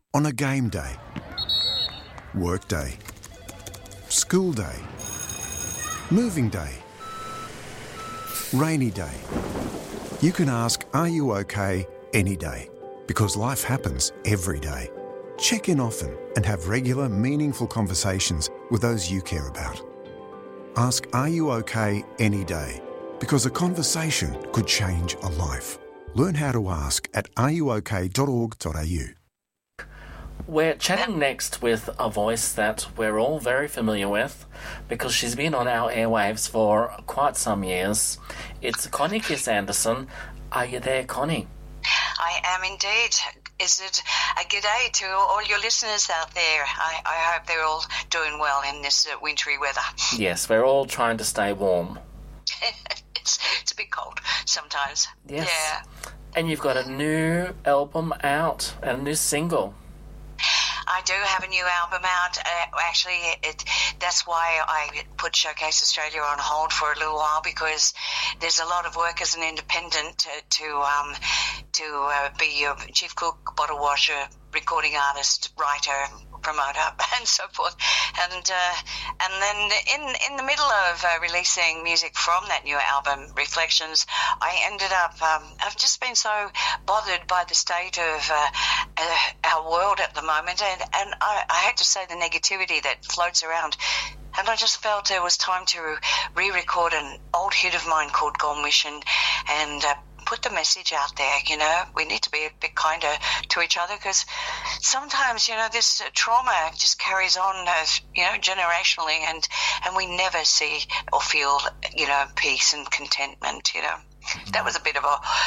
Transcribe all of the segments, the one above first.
On a game day, work day, school day, moving day, rainy day. You can ask, "Are you okay?" any day, because life happens every day. Check in often and have regular, meaningful conversations with those you care about. Ask, "Are you okay?" any day, because a conversation could change a life. Learn how to ask at areyouok.org.au. We're chatting next with a voice that we're all very familiar with because she's been on our airwaves for quite some years. It's Connie Kiss Anderson. Are you there, Connie? I am indeed. Is it a good day to all your listeners out there? I hope they're all doing well in this wintry weather. Yes, we're all trying to stay warm. It's a bit cold sometimes. Yes. Yeah. And you've got a new album out and a new single. I do have a new album out. That's why I put Showcase Australia on hold for a little while, because there's a lot of work as an independent to be a chief cook, bottle washer, recording artist, writer, promoter, and so forth. And then in the middle of releasing music from that new album, Reflections, I ended up, I've just been so bothered by the state of our world at the moment, and I hate to say the negativity that floats around. And I just felt it was time to re-record an old hit of mine called Gone Mission and put the message out there. We need to be a bit kinder to each other, because sometimes, this trauma just carries on, generationally, and we never see or feel, peace and contentment, That was a bit of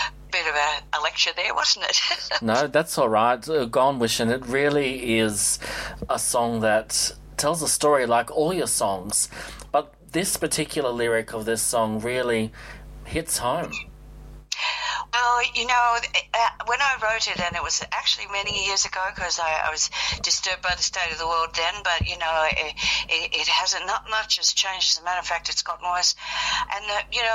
a lecture there, wasn't it? No, that's all right. Gone Wishing, it really is a song that tells a story like all your songs, but this particular lyric of this song really hits home. Well, when I wrote it, and it was actually many years ago, because I was disturbed by the state of the world then, but, it hasn't, not much has changed. As a matter of fact, it's gotten worse. And,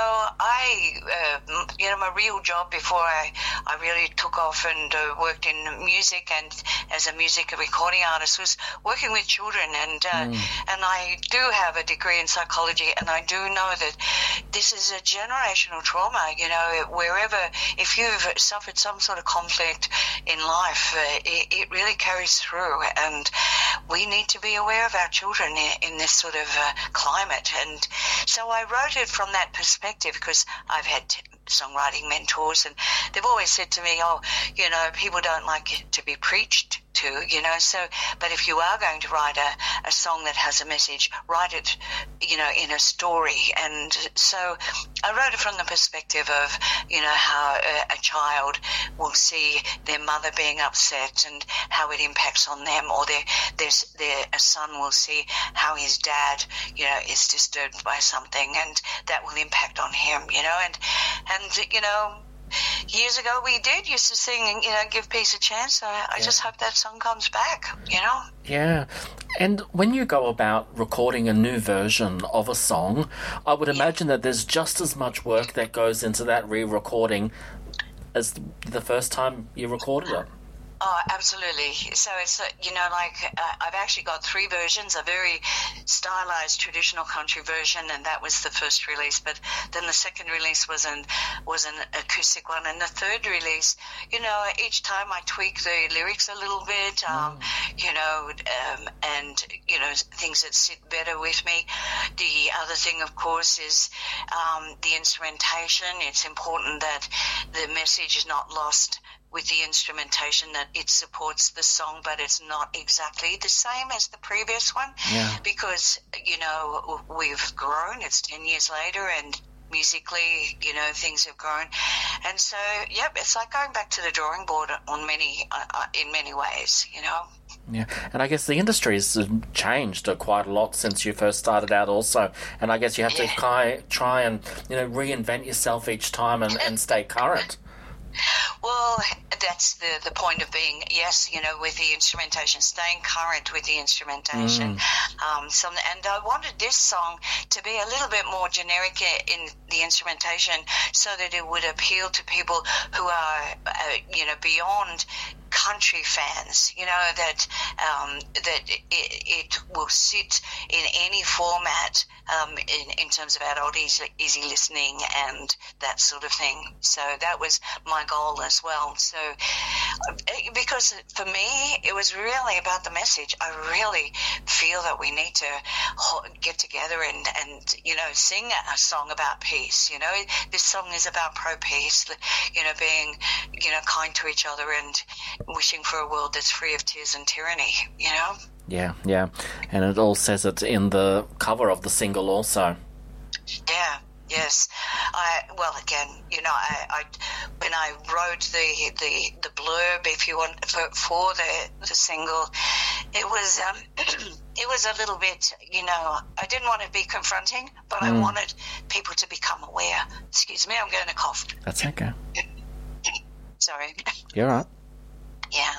my real job before I really took off and worked in music and as a music recording artist was working with children. And I do have a degree in psychology, and I do know that this is a generational trauma, wherever. If you've suffered some sort of conflict in life, it really carries through, and we need to be aware of our children in this sort of climate. And so I wrote it from that perspective, because I've had songwriting mentors, and they've always said to me, people don't like it to be preached to, but if you are going to write a song that has a message, write it, in a story. And so I wrote it from the perspective of, how a child will see their mother being upset and how it impacts on them, or a son will see how his dad, is disturbed by something, and that will impact on him, and years ago we used to sing, Give Peace a Chance. I just hope that song comes back, Yeah. And when you go about recording a new version of a song, I would imagine that there's just as much work that goes into that re-recording as the first time you recorded it. Oh, absolutely. So it's, I've actually got 3 versions, a very stylized traditional country version, and that was the first release. But then the second release was an acoustic one. And the third release, each time I tweak the lyrics a little bit, and, things that sit better with me. The other thing, of course, is the instrumentation. It's important that the message is not lost with the instrumentation, that it supports the song, but it's not exactly the same as the previous one, because, we've grown. It's 10 years later, and musically, things have grown. And so, it's like going back to the drawing board in many ways, Yeah, and I guess the industry has changed quite a lot since you first started out also, and I guess you have to try and, reinvent yourself each time and stay current. Well, that's the point of being, with the instrumentation, staying current with the instrumentation. And I wanted this song to be a little bit more generic in the instrumentation, so that it would appeal to people who are, beyond country fans, that it will sit in any format in terms of adult easy listening and that sort of thing. So that was my goal as well. So because for me, it was really about the message. I really feel that we need to get together and sing a song about peace. This song is about pro-peace, being, kind to each other and wishing for a world that's free of tears and tyranny, Yeah. And it all says it in the cover of the single also. Yeah. Yes, when I wrote the blurb, if you want, for the single, it was it was a little bit, I didn't want to be confronting, but I wanted people to become aware. Excuse me, I'm going to cough. That's okay. Sorry. You're right. Yeah.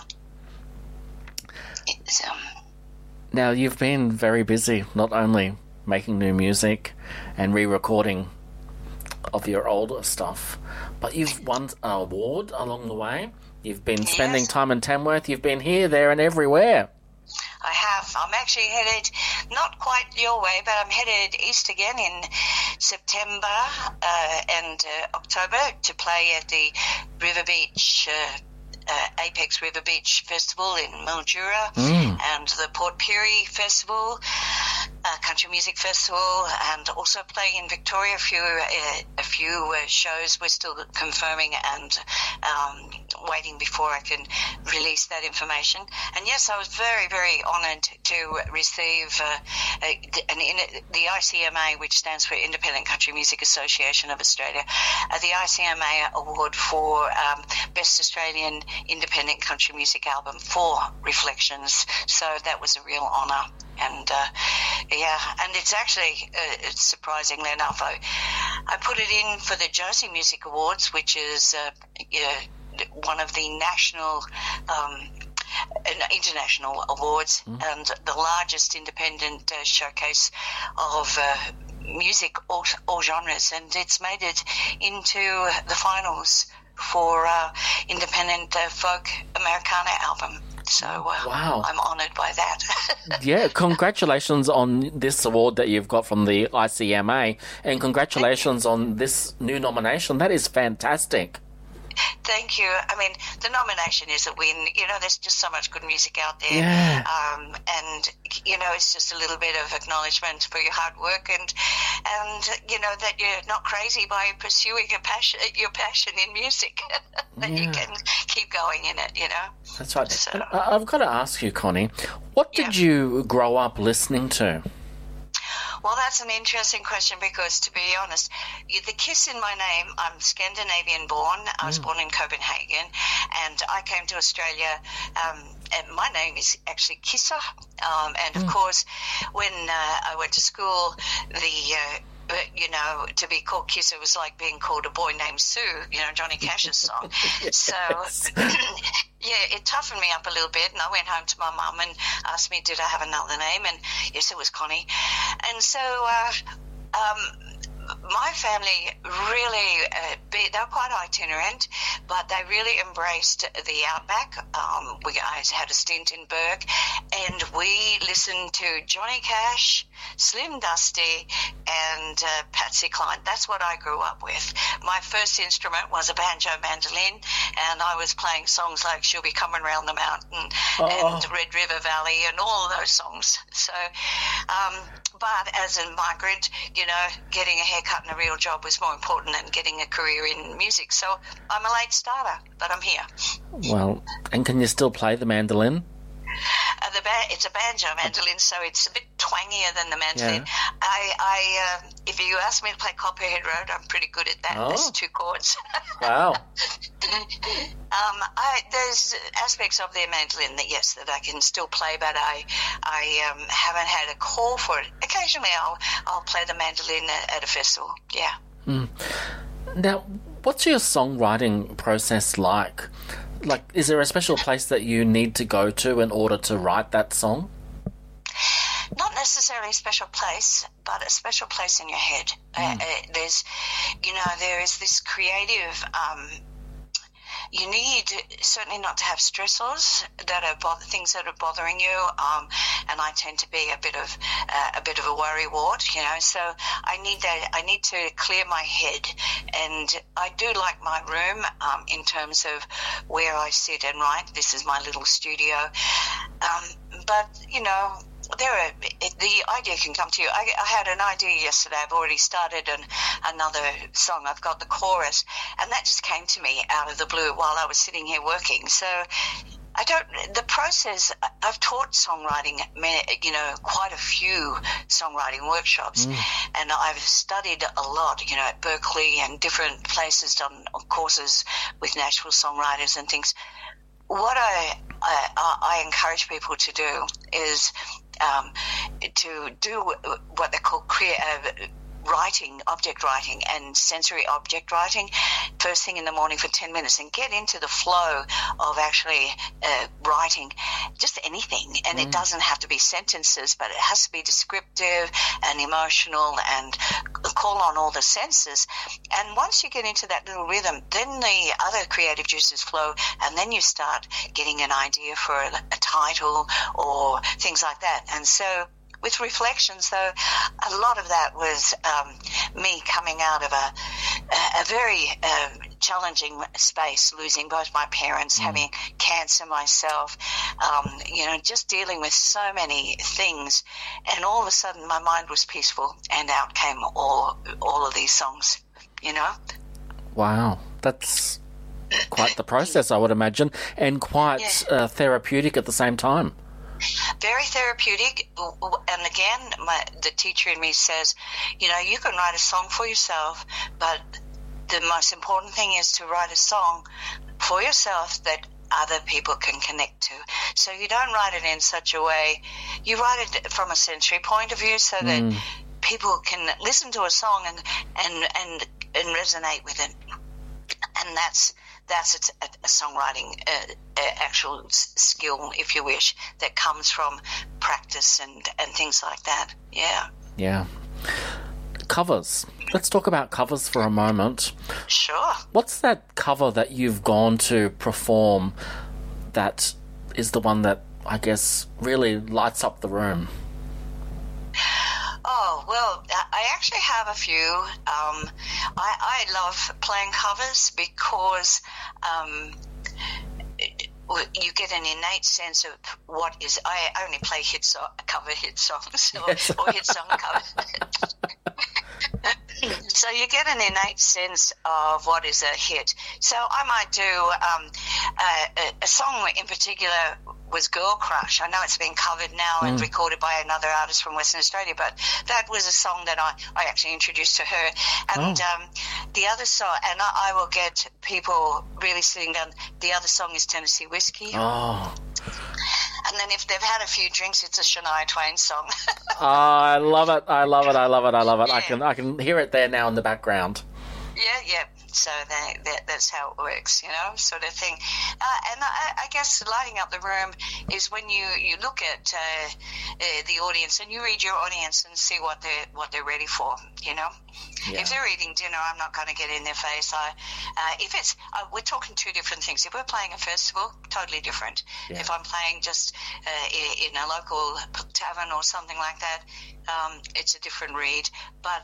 It's, Now, you've been very busy, not only making new music and re-recording of your older stuff, but you've won an award along the way. You've been spending time in Tamworth. You've been here, there and everywhere. I have. I'm actually headed, not quite your way, but I'm headed east again in September and October to play at the River Beach Apex River Beach Festival in Mildura and the Port Pirie Festival, Country Music Festival, and also play in Victoria a few shows. We're still confirming and waiting before I can release that information. And yes, I was very, very honoured to receive the ICMA, which stands for Independent Country Music Association of Australia, the ICMA award for Best Australian Independent Country Music Album for Reflections. So that was a real honour. And and it's actually, surprisingly enough, I put it in for the Josie Music Awards, which is one of the national international awards and the largest independent showcase of music, all genres, and it's made it into the finals for independent folk Americana album. So wow. I'm honoured by that. Yeah, congratulations on this award that you've got from the ICMA, and congratulations on this new nomination. That is fantastic. Thank you. I mean, the nomination is a win. There's just so much good music out there. Yeah. And, it's just a little bit of acknowledgement for your hard work and that you're not crazy by pursuing your passion in music, that you can keep going in it, That's right. So, and I've got to ask you, Connie, what did you grow up listening to? Well, that's an interesting question because, to be honest, the kiss in my name, I'm Scandinavian born. I was born in Copenhagen, and I came to Australia. And my name is actually Kissa. And, of course, when I went to school, to be called Kissa was like being called a boy named Sue, Johnny Cash's song. So, it toughened me up a little bit, and I went home to my mum and asked me, did I have another name? And yes, it was Connie. And so my family really, they were quite itinerant, but they really embraced the outback. I had a stint in Bourke, and we listened to Johnny Cash, Slim Dusty, and Patsy Cline. That's what I grew up with. My first instrument was a banjo mandolin, and I was playing songs like She'll Be Coming Round the Mountain and Red River Valley and all of those songs. So, but as a migrant, getting a haircut and a real job was more important than getting a career in music. So I'm a late starter, but I'm here. Well, and can you still play the mandolin? It's a banjo mandolin, so it's a bit twangier than the mandolin. Yeah. If you ask me to play Copperhead Road, I'm pretty good at that. There's 2 chords. Wow. There's aspects of the mandolin that I can still play, but I haven't had a call for it. Occasionally, I'll play the mandolin at a festival. Yeah. Now, what's your songwriting process like? Like, is there a special place that you need to go to in order to write that song? Not necessarily a special place, but a special place in your head. There is this creative you need certainly not to have stressors that are things that are bothering you. And I tend to be a bit of a worrywart, So I need to clear my head, and I do like my room in terms of where I sit and write. This is my little studio, but the idea can come to you. I had an idea yesterday. I've already started another song. I've got the chorus, and that just came to me out of the blue while I was sitting here working. So the process, I've taught songwriting, quite a few songwriting workshops, and I've studied a lot, at Berkeley and different places, done courses with Nashville songwriters and things. What I encourage people to do is to do what they call object writing and sensory object writing first thing in the morning for 10 minutes and get into the flow of actually writing just anything. And it doesn't have to be sentences, but it has to be descriptive and emotional and call on all the senses. And once you get into that little rhythm, then the other creative juices flow, and then you start getting an idea for a title or things like that. And so with Reflections, though, a lot of that was me coming out of a very challenging space, losing both my parents, having cancer myself, just dealing with so many things. And all of a sudden my mind was peaceful, and out came all of these songs, Wow, that's quite the process, I would imagine, and quite therapeutic at the same time. Very therapeutic, and again, the teacher in me says, you can write a song for yourself, but the most important thing is to write a song for yourself that other people can connect to. So you don't write it in such a way, you write it from a sensory point of view so that people can listen to a song and resonate with it. And that's a songwriting actual skill, if you wish, that comes from practice and things like that. Yeah. Covers. Let's talk about covers for a moment. Sure. What's that cover that you've gone to perform that is the one that, I guess, really lights up the room? Oh, well, I actually have a few. I love playing covers because you get an innate sense of what is. I only play cover hit songs or hit song covers. So you get an innate sense of what is a hit. So I might do a song in particular was Girl Crush. I know it's been covered now and recorded by another artist from Western Australia, but that was a song that I actually introduced to her. And the other song, and I will get people really sitting down, the other song is Tennessee Whiskey. Oh. And then if they've had a few drinks, it's a Shania Twain song. I love it. Yeah. I can hear it there now in the background. Yeah. So that's how it works, sort of thing. And I guess lighting up the room is when you look at the audience and you read your audience and see what they're ready for, Yeah. If they're eating dinner, I'm not going to get in their face. If it's we're talking two different things. If we're playing a festival, totally different. Yeah. If I'm playing just in a local tavern or something like that, it's a different read. But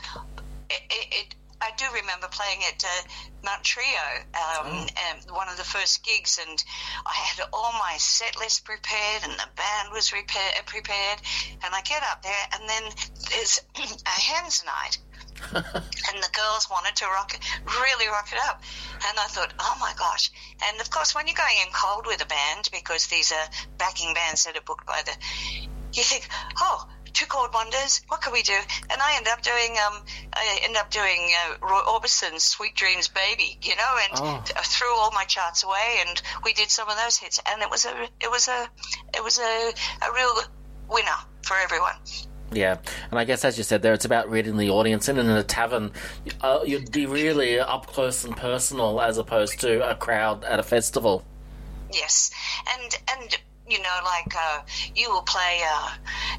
I do remember playing at Mount Trio, one of the first gigs, and I had all my set list prepared and the band was prepared, and I get up there and then there's a hens night. And the girls wanted to really rock it up. And I thought, oh my gosh. And of course, when you're going in cold with a band, because these are backing bands that are booked by you think, oh, Two Chord Wonders, what can we do? And I end up doing Roy Orbison's Sweet Dreams Baby, and threw all my charts away, and we did some of those hits, and it was a real winner for everyone. Yeah, and I guess as you said there, it's about reading the audience, and in a tavern, you'd be really up close and personal as opposed to a crowd at a festival. Yes, and you will play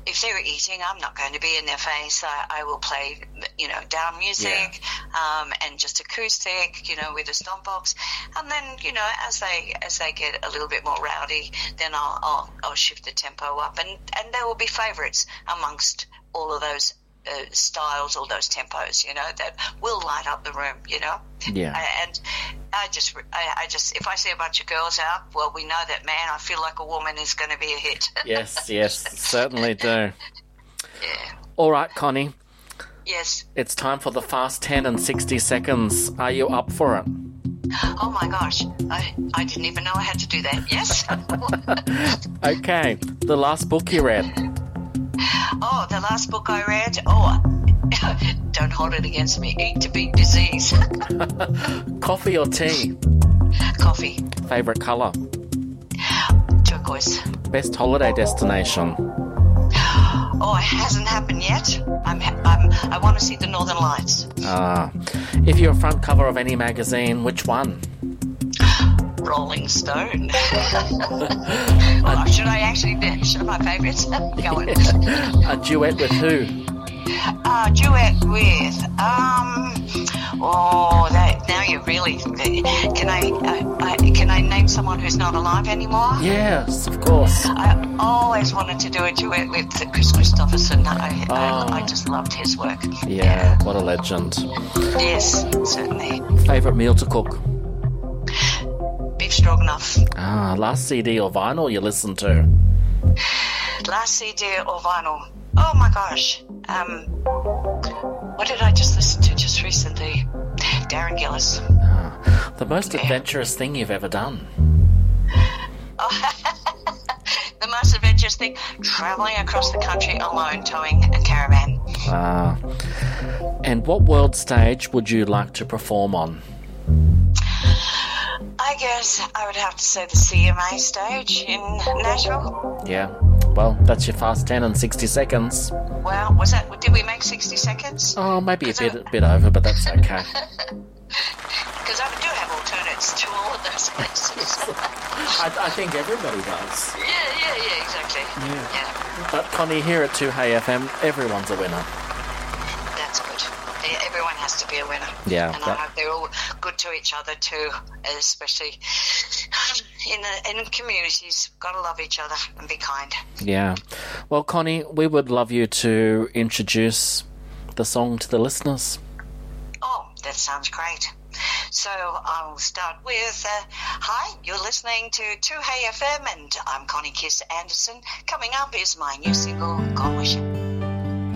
if they're eating, I'm not going to be in their face. I will play, down music, and just acoustic, with a stomp box. And then, as they get a little bit more rowdy, then I'll shift the tempo up, and there will be favourites amongst all of those styles, all those tempos, that will light up the room, Yeah. And I just, if I see a bunch of girls out, well, we know that, man, I Feel Like a Woman is going to be a hit. Yes, certainly do. Yeah. All right, Connie. Yes. It's time for the Fast 10 in 60 seconds. Are you up for it? Oh, my gosh. I didn't even know I had to do that. Yes? Okay. The last book you read? Oh, the last book I read? Oh, don't hold it against me. Eat to Beat Disease. Coffee or tea? Coffee. Favourite colour? Turquoise. Best holiday destination? Oh, it hasn't happened yet. I want to see the Northern Lights. If you're a front cover of any magazine, which one? Rolling Stone. Should my favourites? Go on. A duet with who? Duet with, now you're really, can I name someone who's not alive anymore? Yes, of course. I always wanted to do a duet with Chris Christopherson. I just loved his work. Yeah, what a legend. Yes, certainly. Favourite meal to cook? Beef stroganoff. Last CD or vinyl you listened to? Last CD or vinyl? Oh my gosh. What did I just listen to just recently? Darren Gillis. The most adventurous thing you've ever done? The most adventurous thing? Travelling across the country alone, towing a caravan. And what world stage would you like to perform on? I guess I would have to say the CMA stage in Nashville. Yeah. Well, that's your Fast 10 in 60 seconds. Well, did we make 60 seconds? Oh, maybe a bit over, but that's okay. Because I do have alternates to all of those places. I think everybody does. Yeah, exactly. Yeah. But Connie, here at 2Hey FM, everyone's a winner. That's good. Everyone has to be a winner. Yeah. And I hope they're all good to each other too, especially in communities. Got to love each other and be kind. Yeah. Well, Connie, we would love you to introduce the song to the listeners. Oh, that sounds great. So I'll start with, hi, you're listening to 2Hey FM and I'm Connie Kiss Anderson. Coming up is my new single, Gone Wishing.